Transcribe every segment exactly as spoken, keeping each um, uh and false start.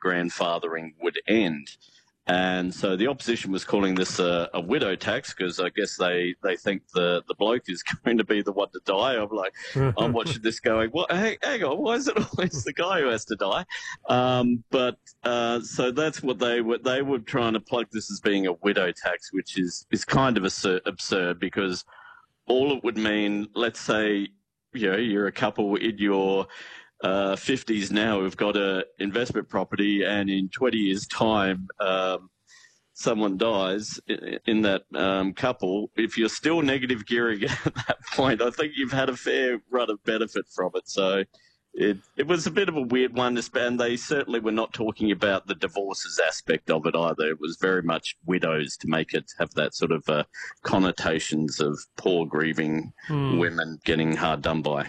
grandfathering would end. And so the opposition was calling this a, a widow tax because I guess they, they think the, the bloke is going to be the one to die. I'm like, I'm watching this going, well, hang, hang on, why is it always the guy who has to die? Um, but uh, so that's what they were. They were trying to plug this as being a widow tax, which is, is kind of absurd because all it would mean, let's say, you know, you're a couple in your Uh, fifties now who've got a investment property, and in twenty years' time, um, someone dies in, in that um, couple. If you're still negative gearing at that point, I think you've had a fair run of benefit from it. So it it was a bit of a weird one to spend. They certainly were not talking about the divorces aspect of it either. It was very much widows to make it have that sort of uh, connotations of poor grieving mm. women getting hard done by.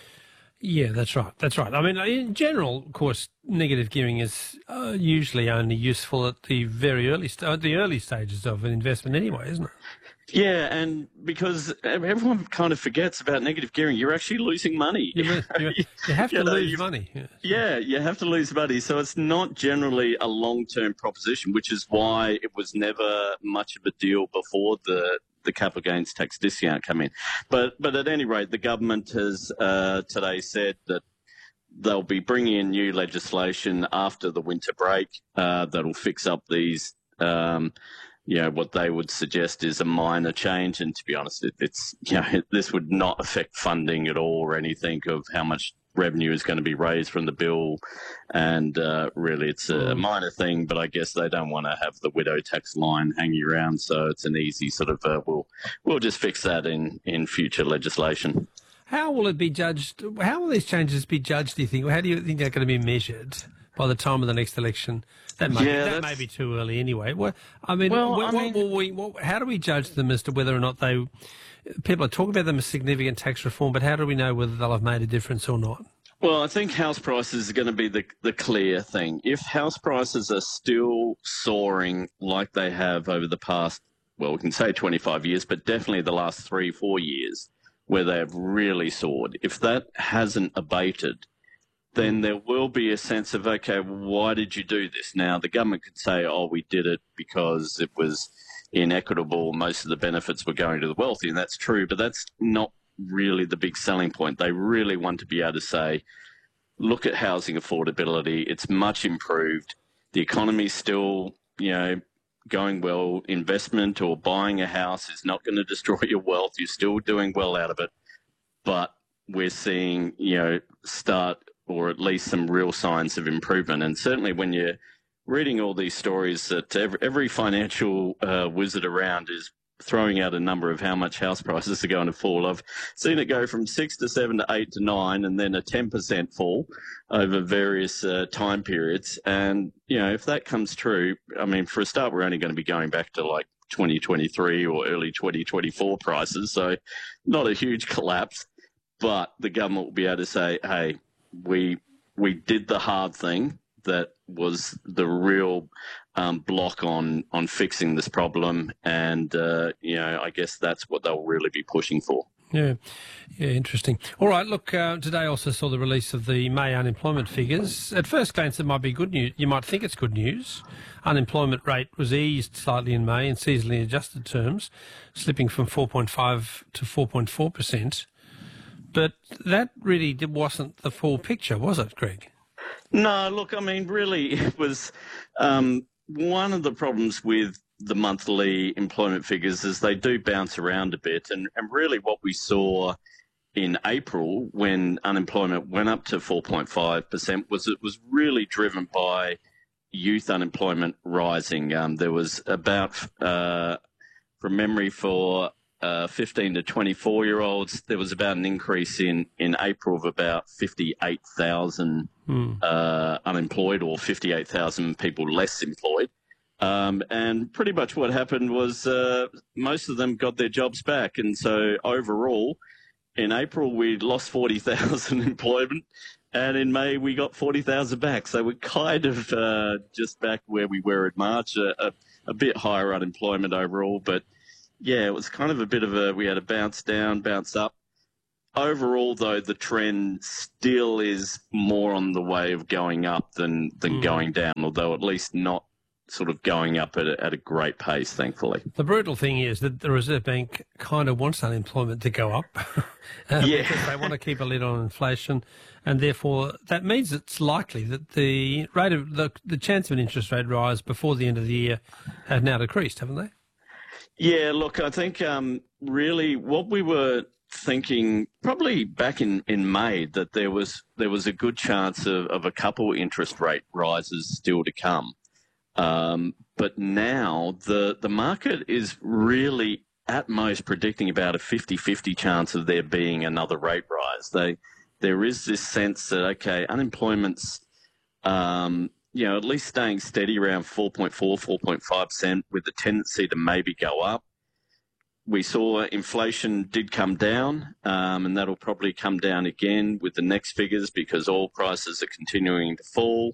Yeah, that's right. That's right. I mean, in general, of course, negative gearing is uh, usually only useful at the very early st- at the early stages of an investment, anyway, isn't it? Yeah, and because everyone kind of forgets about negative gearing, you're actually losing money. You, you, you have to you know, lose money. Yeah. yeah, you have to lose money. So it's not generally a long-term proposition, which is why it was never much of a deal before the. the capital gains tax discount come in. But but at any rate, the government has uh, today said that they'll be bringing in new legislation after the winter break uh, that'll fix up these, um, you know, what they would suggest is a minor change. And to be honest, it, it's, you know, this would not affect funding at all or anything of how much revenue is going to be raised from the bill, and uh, really it's a minor thing, but I guess they don't want to have the widow tax line hanging around, so it's an easy sort of uh, we'll we'll just fix that in, in future legislation. How will it be judged? How will these changes be judged, do you think? How do you think they're going to be measured by the time of the next election? That may, yeah, be, that may be too early anyway. Well, I mean, well, what, I mean what will we, what, how do we judge them as to whether or not they... People are talking about them as significant tax reform, but how do we know whether they'll have made a difference or not? Well, I think house prices are going to be the, the clear thing. If house prices are still soaring like they have over the past, well, we can say twenty-five years, but definitely the last three, four years, where they have really soared, if that hasn't abated, then there will be a sense of, okay, why did you do this? Now, the government could say, oh, we did it because it was inequitable, most of the benefits were going to the wealthy, and that's true, but that's not really the big selling point. They really want to be able to say, look at housing affordability, it's much improved, the economy's still, you know, going well, investment or buying a house is not going to destroy your wealth, you're still doing well out of it, but we're seeing, you know, start or at least some real signs of improvement. And certainly when you're reading all these stories that every, every financial uh, wizard around is throwing out a number of how much house prices are going to fall. I've seen it go from six to seven to eight to nine and then a ten percent fall over various uh, time periods. And, you know, if that comes true, I mean, for a start, we're only going to be going back to like twenty twenty-three or early twenty twenty-four prices. So not a huge collapse, but the government will be able to say, hey, we, we did the hard thing. That was the real um, block on, on fixing this problem. And, uh, you know, I guess that's what they'll really be pushing for. Yeah, yeah, interesting. All right, look, uh, today also saw the release of the May unemployment figures. At first glance, it might be good news. You might think it's good news. Unemployment rate was eased slightly in May in seasonally adjusted terms, slipping from four point five to four point four percent. But that really wasn't the full picture, was it, Greg? No, look, I mean, really, it was um, one of the problems with the monthly employment figures is they do bounce around a bit. And, and really what we saw in April when unemployment went up to four point five percent was it was really driven by youth unemployment rising. Um, there was about, uh, from memory, for Uh, fifteen to twenty-four-year-olds, there was about an increase in, in April of about fifty-eight thousand mm. uh, unemployed, or fifty-eight thousand people less employed. Um, and pretty much what happened was uh, most of them got their jobs back. And so overall, in April, we lost forty thousand employment, and in May, we got forty thousand back. So we're kind of uh, just back where we were in March, a, a, a bit higher unemployment overall, but yeah, it was kind of a bit of a, we had a bounce down, bounce up. overall, though, the trend still is more on the way of going up than, than mm. going down, although at least not sort of going up at a, at a great pace, thankfully. The brutal thing is that the Reserve Bank kind of wants unemployment to go up uh, yeah. because they want to keep a lid on inflation, and therefore that means it's likely that the rate of the, the chance of an interest rate rise before the end of the year have now decreased, haven't they? Yeah, look, I think um, really what we were thinking probably back in, in May that there was there was a good chance of, of a couple interest rate rises still to come. Um, but now the the market is really at most predicting about a fifty-fifty chance of there being another rate rise. They there is this sense that, okay, unemployment's um, you know, at least staying steady around four point four, four point five percent with the tendency to maybe go up. We saw inflation did come down, um, and that'll probably come down again with the next figures because oil prices are continuing to fall.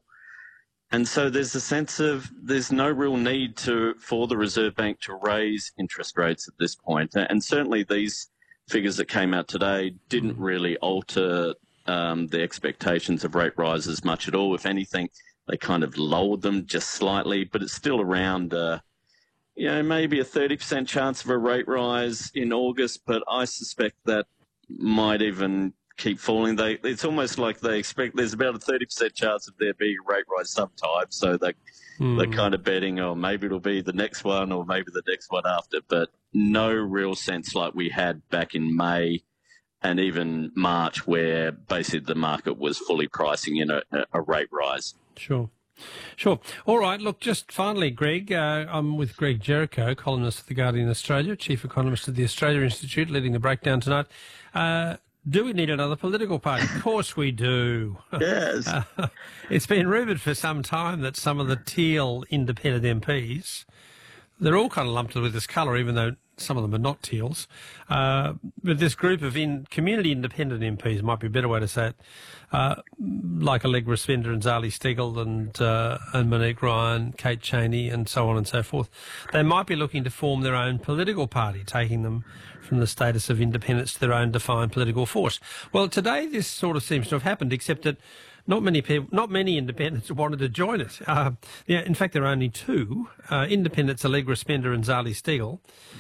And so there's a sense of there's no real need to for the Reserve Bank to raise interest rates at this point. And certainly these figures that came out today didn't really alter um, the expectations of rate rises much at all. If anything, they kind of lowered them just slightly, but it's still around, uh, you know, maybe a thirty percent chance of a rate rise in August, but I suspect that might even keep falling. They it's almost like they expect there's about a thirty percent chance of there being a rate rise sometime, so they mm. they're kind of betting, oh, maybe it'll be the next one or maybe the next one after, but no real sense like we had back in May and even March, where basically the market was fully pricing in a, a rate rise. Sure. Sure. All right. Look, just finally, Greg, uh, I'm with Greg Jericho, columnist of The Guardian Australia, chief economist of the Australia Institute, leading the breakdown tonight. Uh, do we need another political party? Of course we do. Yes. Uh, it's been rumoured for some time that some of the teal independent M Ps, they're all kind of lumped with this colour, even though some of them are not teals. Uh, but this group of in, community independent M Ps, might be a better way to say it, uh, like Allegra Spender and Zali Steggall and, uh, and Monique Ryan, Kate Cheney and so on and so forth, they might be looking to form their own political party, taking them from the status of independence to their own defined political force. Well, today this sort of seems to have happened, except that not many people, not many independents wanted to join it. Uh, yeah, in fact, there are only two. Uh, independents Allegra Spender and Zali Steggall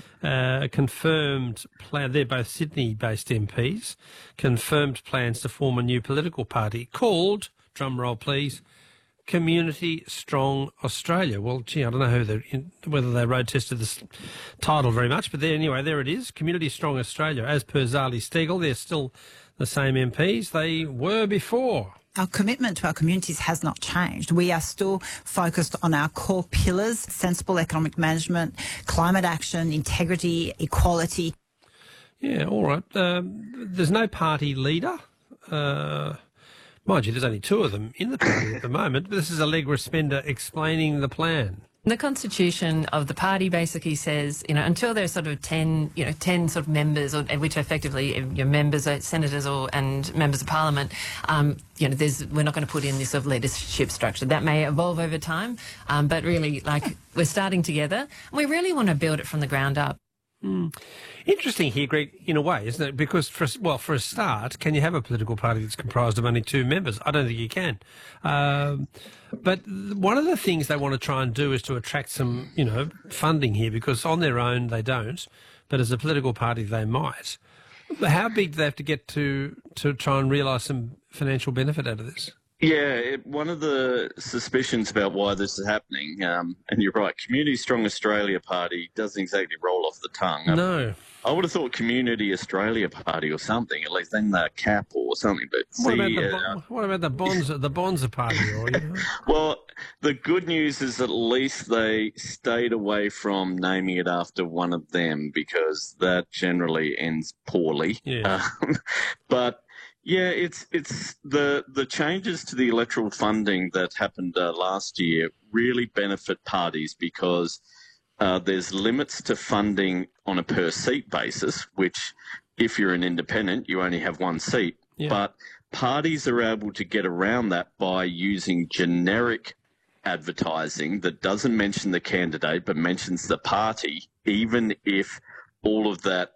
uh, confirmed plan. They're both Sydney-based M Ps. Confirmed plans to form a new political party called, drum roll please, Community Strong Australia. Well, gee, I don't know who they're in, whether they road tested this title very much, but there, anyway, there it is, Community Strong Australia. As per Zali Steggall, they're still the same M Ps they were before. Our commitment to our communities has not changed. We are still focused on our core pillars: sensible economic management, climate action, integrity, equality. Yeah, all right. Um, there's no party leader. Uh, mind you, there's only two of them in the party at the moment. But this is Allegra Spender explaining the plan. The constitution of the party basically says, you know, until there's sort of ten, you know, ten sort of members, or which are effectively your members, or senators, or and members of parliament, um, you know, there's we're not going to put in this sort of leadership structure. That may evolve over time, um, but really, like, we're starting together, and we really want to build it from the ground up. Mm. Interesting here, Greg, in a way, isn't it? Because, for well, for a start, can you have a political party that's comprised of only two members? I don't think you can. Um, but one of the things they want to try and do is to attract some, you know, funding here, because on their own they don't, but as a political party they might. How big do they have to get to, to try and realise some financial benefit out of this? Yeah, it, one of the suspicions about why this is happening, um, and you're right, Community Strong Australia Party doesn't exactly roll off the tongue. No. I, I would have thought Community Australia Party or something, at least then the cap or something. But what, see, about, the, uh, what about the Bonza, the Bonza Party? Or, you know? Well, the good news is at least they stayed away from naming it after one of them, because that generally ends poorly. Yeah. Um, but... Yeah, it's it's the the changes to the electoral funding that happened uh, last year really benefit parties, because uh, there's limits to funding on a per seat basis, which if you're an independent, you only have one seat. Yeah. But parties are able to get around that by using generic advertising that doesn't mention the candidate but mentions the party, even if all of that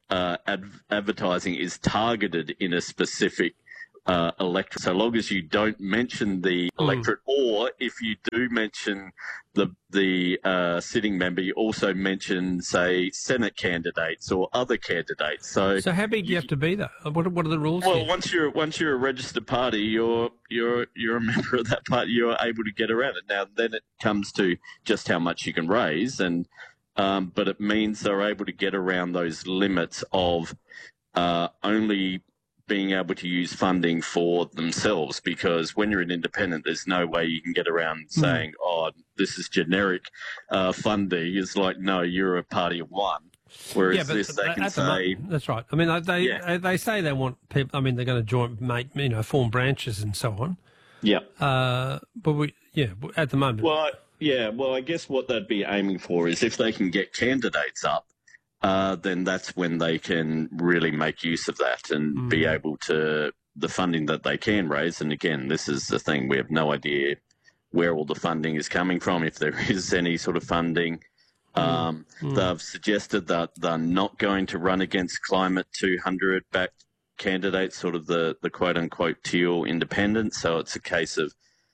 uh, ad- advertising is targeted in a specific uh, electorate, so long as you don't mention the Mm. electorate, or if you do mention the the uh, sitting member, you also mention, say, Senate candidates or other candidates. So, So how big do you have to be, though? What, what are the rules well, here? once you're once you're a registered party, you're you're you're a member of that party. You're able to get around it. Now, then it comes to just how much you can raise, and um, but it means they're able to get around those limits of uh, only being able to use funding for themselves, because when you're an independent, there's no way you can get around saying, oh, this is generic uh, funding. It's like, no, you're a party of one. Whereas yeah, but this, they at can the say... moment, that's right. I mean, they they, Yeah. they say they want people. I mean, they're going to join, make you know, form branches and so on. Yeah. Uh, but we, yeah, at the moment, Well, yeah, well, I guess what they'd be aiming for is if they can get candidates up, uh, then that's when they can really make use of that and Mm. be able to, the funding that they can raise. And again, this is the thing, we have no idea where all the funding is coming from, if there is any sort of funding. Um, Mm. They've suggested that they're not going to run against Climate two hundred backed candidates, sort of the, the quote-unquote teal independents. So it's a case of,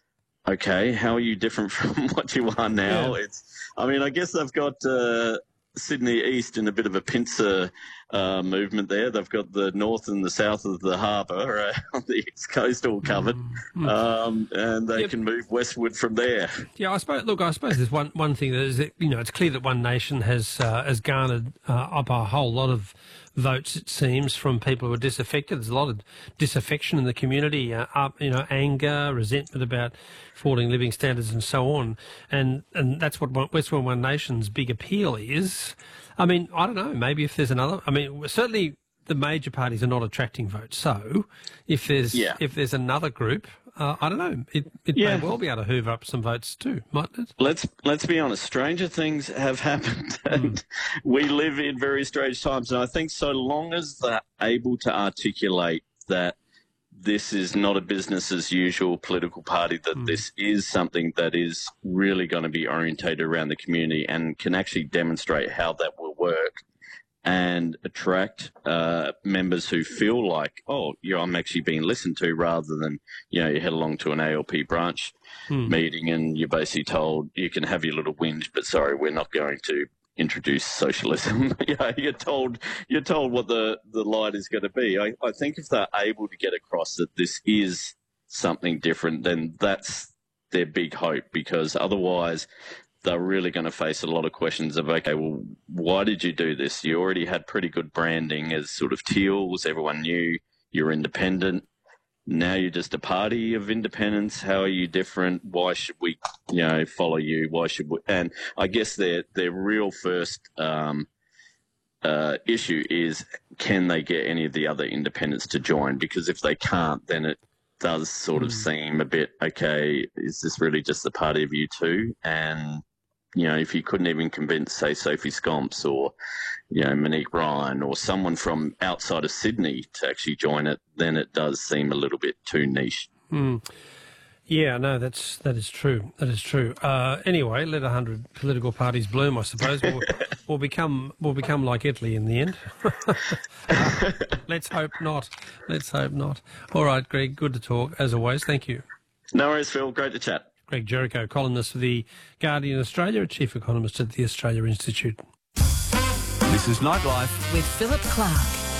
okay, how are you different from what you are now? Yeah. It's, I mean, I guess they've got uh, Sydney East in a bit of a pincer uh, movement there. They've got the north and the south of the harbour uh, on the east coast all covered, Mm. um, and they Yep. can move westward from there. yeah, I suppose. Look, I suppose there's one one thing that is that, you know, it's clear that One Nation has uh, has garnered uh, up a whole lot of votes, it seems, from people who are disaffected. There's a lot of disaffection in the community, uh, up, you know, anger, resentment about falling living standards and so on. And and that's what One- Western One Nation's big appeal is. I mean, I don't know, maybe if there's another, I mean, certainly the major parties are not attracting votes. So if there's, Yeah. if there's another group, uh, I don't know, it, it Yeah. may well be able to hoover up some votes too, mightn't it? Let's let's be honest. Stranger things have happened, and we live in very strange times. And I think so long as they're able to articulate that this is not a business as usual political party, that Mm. this is something that is really going to be orientated around the community and can actually demonstrate how that will work and attract uh, members who feel like, oh, yeah, I'm actually being listened to, rather than, you know, you head along to an A L P branch Mm. meeting and you're basically told you can have your little whinge, but sorry, we're not going to introduce socialism. you know, you're told you're told what the, the line is going to be. I, I think if they're able to get across that this is something different, then that's their big hope, because otherwise they're really going to face a lot of questions of, okay, well, why did you do this? You already had pretty good branding as sort of teals. Everyone knew you're independent. Now you're just a party of independents. How are you different? Why should we, you know, follow you? Why should we? And I guess their their real first um, uh, issue is, can they get any of the other independents to join? Because if they can't, then it does sort of seem a bit, okay, is this really just the party of you two? And, you know, if you couldn't even convince, say, Sophie Scomps or, you know, Monique Ryan or someone from outside of Sydney to actually join it, then it does seem a little bit too niche. Mm. Yeah, no, that's that is true. That is true. Uh, anyway, let a hundred political parties bloom, I suppose. We'll, we'll become we'll become like Italy in the end. uh, let's hope not. Let's hope not. All right, Greg. Good to talk as always. Thank you. No worries, Phil. Great to chat. Greg Jericho, columnist for the Guardian Australia, chief economist at the Australia Institute. This is Nightlife with Philip Clark.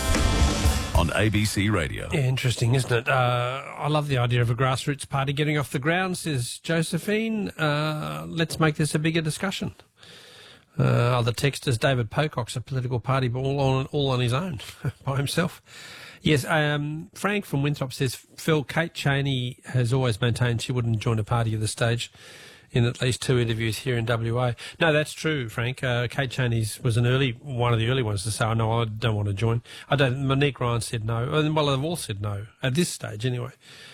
on A B C Radio. Yeah, interesting, isn't it? Uh, I love the idea of a grassroots party getting off the ground, says Josephine. Uh, let's make this a bigger discussion. Uh, other texters, David Pocock's a political party, but all on, all on his own, by himself. Yes, um, Frank from Winthrop says, Phil, Kate Chaney has always maintained she wouldn't join a party at this stage, in at least two interviews here in W A. No, that's true, Frank. Uh, Kate Chaney's was an early, one of the early ones to say, oh, no, I don't want to join. I don't, Monique Ryan said no. Well, they've all said no, at this stage anyway.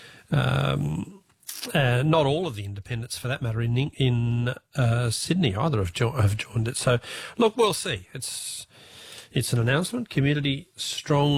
Um, uh, not all of the independents, for that matter, in in uh, Sydney either have, jo- have joined it. So, look, we'll see. It's, it's an announcement. Community strong